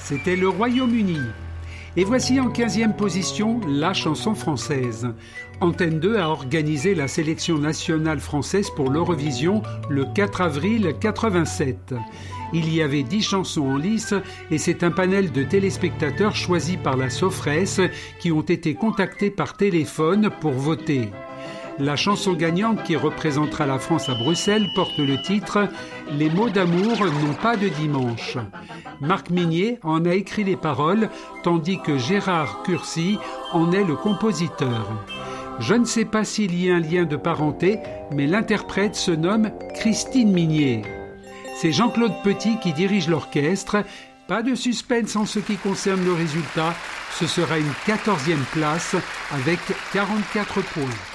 C'était le Royaume-Uni. Et voici en 15e position la chanson française. Antenne 2 a organisé la sélection nationale française pour l'Eurovision le 4 avril 87. Il y avait 10 chansons en lice et c'est un panel de téléspectateurs choisis par la Sofresse qui ont été contactés par téléphone pour voter. La chanson gagnante qui représentera la France à Bruxelles porte le titre « Les mots d'amour n'ont pas de dimanche ». Marc Minier en a écrit les paroles, tandis que Gérard Curcy en est le compositeur. Je ne sais pas s'il y a un lien de parenté, mais l'interprète se nomme Christine Minier. C'est Jean-Claude Petit qui dirige l'orchestre. Pas de suspense en ce qui concerne le résultat, ce sera une 14e place avec 44 points.